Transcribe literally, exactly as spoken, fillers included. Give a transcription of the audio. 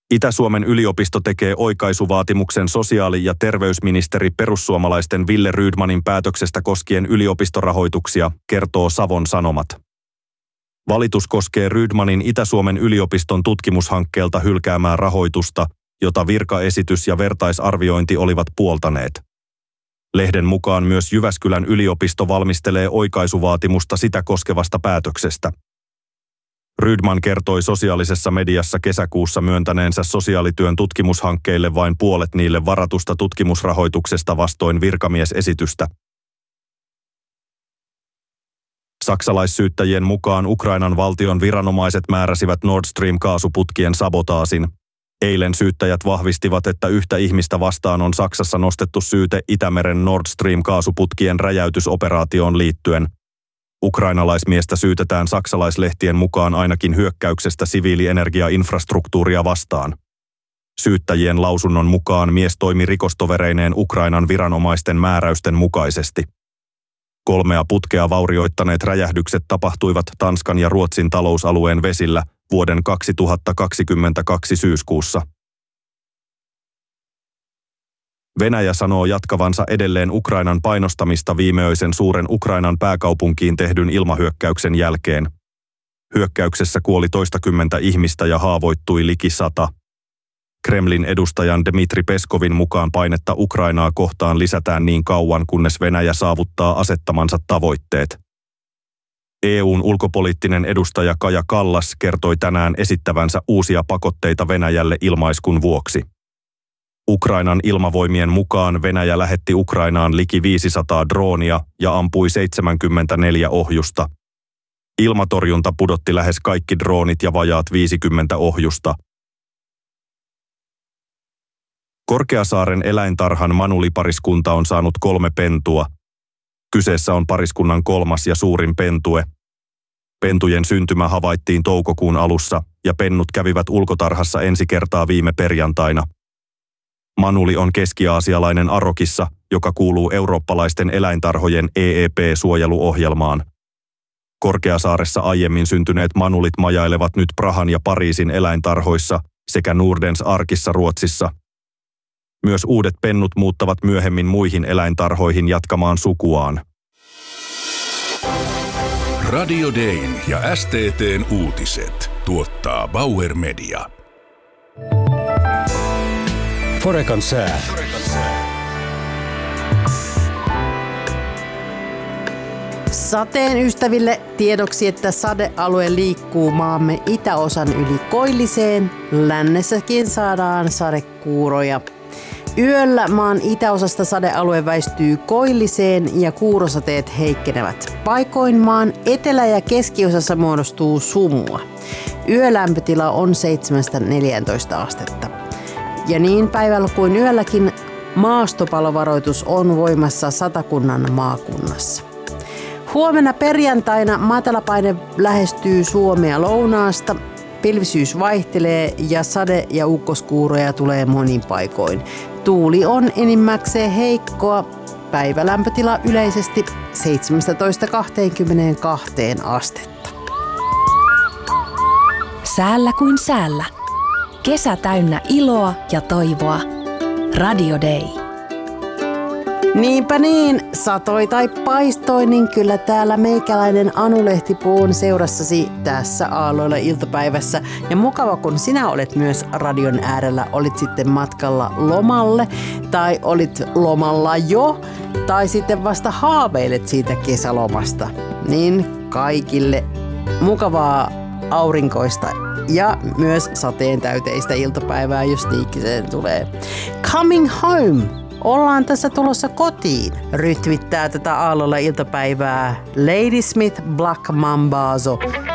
Itä-Suomen yliopisto tekee oikaisuvaatimuksen sosiaali- ja terveysministeri perussuomalaisten Wille Rydmanin päätöksestä koskien yliopistorahoituksia, kertoo Savon Sanomat. Valitus koskee Rydmanin Itä-Suomen yliopiston tutkimushankkeelta hylkäämää rahoitusta, jota virkaesitys ja vertaisarviointi olivat puoltaneet. Lehden mukaan myös Jyväskylän yliopisto valmistelee oikaisuvaatimusta sitä koskevasta päätöksestä. Rydman kertoi sosiaalisessa mediassa kesäkuussa myöntäneensä sosiaalityön tutkimushankkeille vain puolet niille varatusta tutkimusrahoituksesta vastoin virkamiesesitystä. Saksalaissyyttäjien mukaan Ukrainan valtion viranomaiset määräsivät Nord Stream-kaasuputkien sabotaasin. Eilen syyttäjät vahvistivat, että yhtä ihmistä vastaan on Saksassa nostettu syyte Itämeren Nord Stream-kaasuputkien räjäytysoperaatioon liittyen. Ukrainalaismiestä syytetään saksalaislehtien mukaan ainakin hyökkäyksestä siviilienergiainfrastruktuuria vastaan. Syyttäjien lausunnon mukaan mies toimi rikostovereineen Ukrainan viranomaisten määräysten mukaisesti. Kolmea putkea vaurioittaneet räjähdykset tapahtuivat Tanskan ja Ruotsin talousalueen vesillä vuoden kaksituhattakaksikymmentäkaksi syyskuussa. Venäjä sanoo jatkavansa edelleen Ukrainan painostamista viimeöisen suuren Ukrainan pääkaupunkiin tehdyn ilmahyökkäyksen jälkeen. Hyökkäyksessä kuoli toistakymmentä ihmistä ja haavoittui liki sata. Kremlin edustajan Dmitri Peskovin mukaan painetta Ukrainaa kohtaan lisätään niin kauan, kunnes Venäjä saavuttaa asettamansa tavoitteet. E U:n ulkopoliittinen edustaja Kaja Kallas kertoi tänään esittävänsä uusia pakotteita Venäjälle ilmaiskun vuoksi. Ukrainan ilmavoimien mukaan Venäjä lähetti Ukrainaan liki viisisataa droonia ja ampui seitsemänkymmentäneljä ohjusta. Ilmatorjunta pudotti lähes kaikki droonit ja vajaat viisikymmentä ohjusta. Korkeasaaren eläintarhan Manuli-pariskunta on saanut kolme pentua. Kyseessä on pariskunnan kolmas ja suurin pentue. Pentujen syntymä havaittiin toukokuun alussa ja pennut kävivät ulkotarhassa ensi kertaa viime perjantaina. Manuli on keski-aasialainen arokissa, joka kuuluu eurooppalaisten eläintarhojen E E P-suojeluohjelmaan. Korkeasaaressa aiemmin syntyneet manulit majailevat nyt Prahan ja Pariisin eläintarhoissa sekä Nordens Arkissa Ruotsissa. Myös uudet pennut muuttavat myöhemmin muihin eläintarhoihin jatkamaan sukuaan. Radio Dayn ja S T T:n uutiset tuottaa Bauer Media. Forekan sää. Sateen ystäville tiedoksi, että sadealue liikkuu maamme itäosan yli koilliseen. Lännessäkin saadaan sadekuuroja. Yöllä maan itäosasta sadealue väistyy koilliseen ja kuurosateet heikkenevät. Paikoin maan etelä- ja keskiosassa muodostuu sumua. Yölämpötila on seitsemästä neljääntoista astetta. Ja niin päivällä kuin yölläkin maastopalovaroitus on voimassa Satakunnan maakunnassa. Huomenna perjantaina matalapaine lähestyy Suomea lounaasta. Pilvisyys vaihtelee ja sade- ja ukkoskuuroja tulee monin paikoin. Tuuli on enimmäkseen heikkoa. Päivälämpötila yleisesti seitsemästätoista kaksikymmentäkaksi astetta. Säällä kuin säällä. Kesä täynnä iloa ja toivoa. Radio Day. Niinpä niin, satoi tai paistoi, niin kyllä täällä meikäläinen Anu Lehtipuu on seurassasi tässä aalloilla iltapäivässä. Ja mukava, kun sinä olet myös radion äärellä, olit sitten matkalla lomalle tai olit lomalla jo tai sitten vasta haaveilet siitä kesälomasta. Niin kaikille mukavaa aurinkoista ja myös sateen täyteistä iltapäivää, jos niikkiseen tulee. Coming home! Ollaan tässä tulossa kotiin. Rytmittää tätä aallolla iltapäivää Ladysmith Black Mambazo.